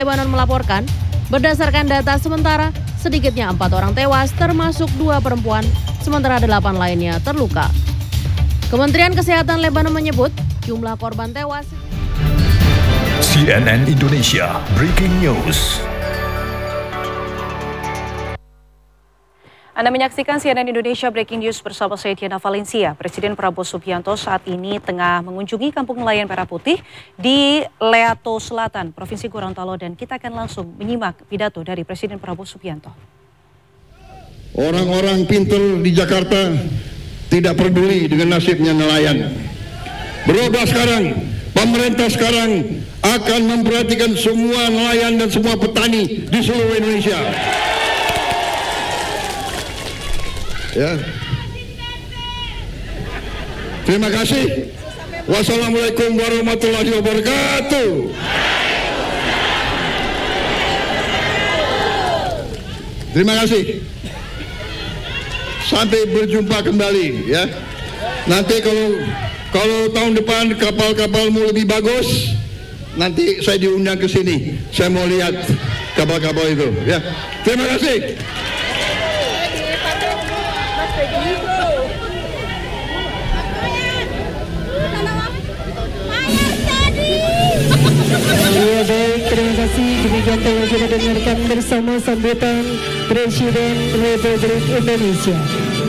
Lebanon melaporkan, berdasarkan data sementara, sedikitnya 4 orang tewas termasuk 2 perempuan, sementara 8 lainnya terluka. Kementerian Kesehatan Lebanon menyebut jumlah korban tewas. CNN Indonesia Breaking News. Anda menyaksikan CNN Indonesia Breaking News bersama saya Diana Valencia. Presiden Prabowo Subianto saat ini tengah mengunjungi Kampung Nelayan Merah Putih di Leato Selatan, Provinsi Gorontalo, dan kita akan langsung menyimak pidato dari Presiden Prabowo Subianto. Orang-orang pintar di Jakarta tidak peduli dengan nasibnya nelayan. Berubah sekarang, pemerintah sekarang akan memperhatikan semua nelayan dan semua petani di seluruh Indonesia. Ya. Terima kasih. Wassalamualaikum warahmatullahi wabarakatuh. Terima kasih. Sampai berjumpa kembali ya. Nanti kalau tahun depan kapal-kapalmu lebih bagus, nanti saya diundang ke sini. Saya mau lihat kapal-kapal itu ya. Terima kasih. Ya baik, terima kasih. Demikian telah kita dengarkan bersama sambutan Presiden Republik Indonesia.